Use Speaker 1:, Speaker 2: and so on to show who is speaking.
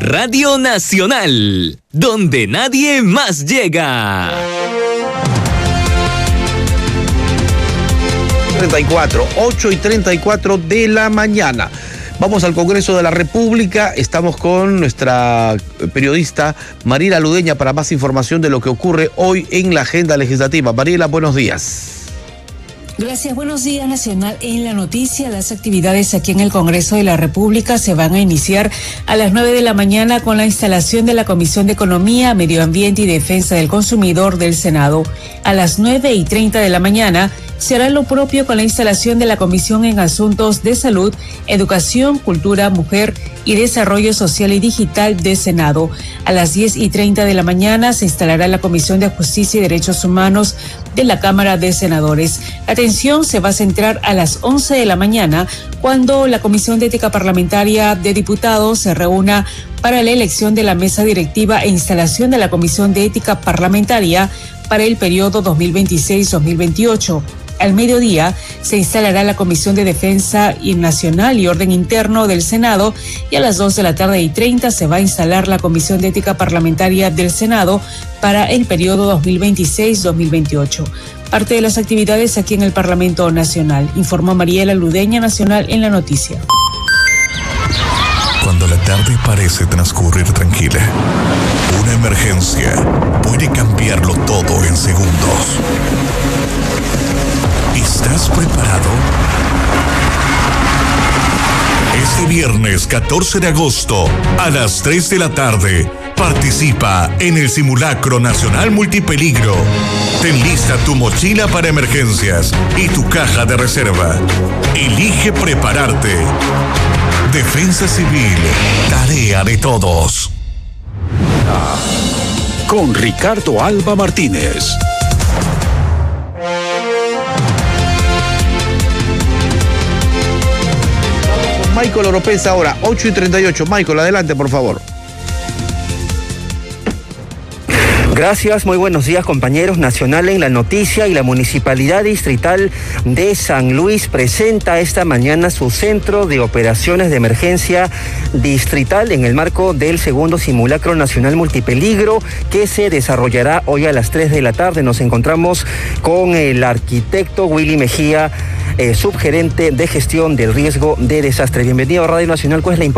Speaker 1: Radio Nacional, donde nadie más llega.
Speaker 2: 8:34 de la mañana. Vamos al Congreso de la República. Estamos con nuestra periodista Mariela Ludeña para más información de lo que ocurre hoy en la agenda legislativa. Mariela, buenos días.
Speaker 3: Gracias, buenos días. Nacional en la noticia. Las actividades aquí en el Congreso de la República se van a iniciar a las 9 de la mañana con la instalación de la Comisión de Economía, Medio Ambiente y Defensa del Consumidor del Senado. A las 9:30 de la mañana se hará lo propio con la instalación de la Comisión en Asuntos de Salud, Educación, Cultura, Mujer y Desarrollo Social y Digital del Senado. A las 10:30 de la mañana se instalará la Comisión de Justicia y Derechos Humanos de la Cámara de Senadores. La atención se va a centrar a las 11 de la mañana cuando la Comisión de Ética Parlamentaria de Diputados se reúna para la elección de la mesa directiva e instalación de la Comisión de Ética Parlamentaria para el periodo 2026-2028. Al mediodía se instalará la Comisión de Defensa Nacional y Orden Interno del Senado y a las 2:30 se va a instalar la Comisión de Ética Parlamentaria del Senado para el periodo 2026-2028. Parte de las actividades aquí en el Parlamento Nacional, informó Mariela Ludeña, Nacional en la noticia.
Speaker 4: Cuando la tarde parece transcurrir tranquila, una emergencia puede cambiarlo todo en segundos. ¿Estás preparado? Este viernes 14 de agosto a las 3 de la tarde, participa en el Simulacro Nacional Multipeligro. Ten lista tu mochila para emergencias y tu caja de reserva. Elige prepararte. Defensa Civil, tarea de todos.
Speaker 5: Con Ricardo Alba Martínez.
Speaker 2: Michael Oropesa ahora, 8:38. Michael, adelante, por favor.
Speaker 6: Gracias, muy buenos días, compañeros. Nacional en la noticia. Y la Municipalidad Distrital de San Luis presenta esta mañana su Centro de Operaciones de Emergencia Distrital en el marco del segundo Simulacro Nacional Multipeligro que se desarrollará hoy a las 3 de la tarde. Nos encontramos con el arquitecto Willy Mejía, subgerente de gestión del riesgo de desastre. Bienvenido a Radio Nacional. ¿Cuál es la